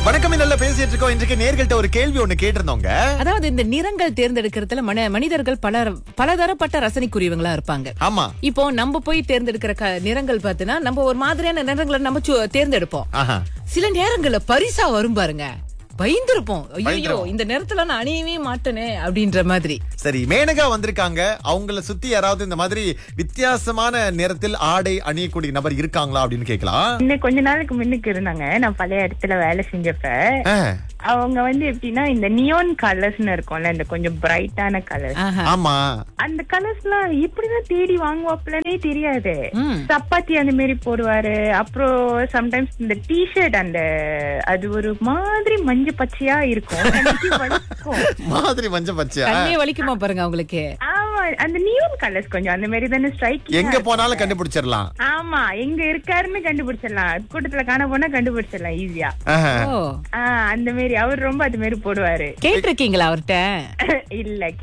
வணக்கம், நல்லா பேசிட்டு இருக்கோம். இன்றைக்கு நேர்கள்ட்ட ஒரு கேள்வி ஒண்ணு கேட்டிருந்தோங்க. அதாவது இந்த நிறங்கள் தேர்ந்தெடுக்கிறதுல மனிதர்கள் பலதரப்பட்ட ரசனைக்குரியவங்களா இருப்பாங்க. ஆமா. இப்போ நம்ம போய் தேர்ந்தெடுக்கிற நிறங்கள் பார்த்தீங்கன்னா நம்ம ஒரு மாதிரியான நிறங்களை நம்ம தேர்ந்தெடுப்போம். ஆஹா. சில நேரங்கள்ல பரிசா வரும் பாருங்க, பயந்துருப்போம். ஐயோ பயந்துரும். இந்த நேரத்துல நான் அணியவே மாட்டேனே அப்படின்ற மாதிரி. சரி, மேனகா வந்திருக்காங்க. அவங்கள சுத்தி யாராவது இந்த மாதிரி வித்தியாசமான நிறத்தில் ஆடை அணியக்கூடிய நபர் இருக்காங்களா அப்படின்னு கேட்கலாம். இன்னும் கொஞ்ச நாளுக்கு முன்னுக்கு இருந்தாங்க. நான் பழைய இடத்துல வேலை செஞ்சப்ப ஆ, அவங்க வந்து எப்படின்னா இந்த நியோன் கலர்ஸ்னு இருக்கும்ல, இந்த கொஞ்சம் பிரைட்டான கலர்ஸ், ஆஹா. ஆமா. அந்த கலர்ஸ் எல்லாம் இப்படிதான் தேடி வாங்குவாப்லனே தெரியாது. ம். சப்பாத்தி அந்த மாதிரி போடுவாரு. அப்புறம் சம்டைம்ஸ் இந்த டிஷர்ட் அது ஒரு மாதிரி மஞ்சள் பச்சையா இருக்கும். எனக்கு வலிக்கும். மாதிரி மஞ்ச பச்சையா? கண்ணே வலிக்குமா பாருங்க அவங்களுக்கு. ஆமா, அந்த நியோன் கலர்ஸ் கொஞ்சம் அந்த மாதிரி தானே ஸ்ட்ரைக்கிங். எங்க போனாலும் கண்டுபிடிச்சிடலாம். ஆமா, எங்க இருக்காருன்னு கண்டுபிடிச்சிடலாம். கூட்டத்துல காண போனா கண்டுபிடிச்சிடலாம் ஈஸியா. ஆஹா. ஓ, அந்த மாதிரி அவர் ரொம்ப அது மாதிரி போடுவாரு. கேட்டிருக்கீங்களா அவர்கிட்ட? இல்ல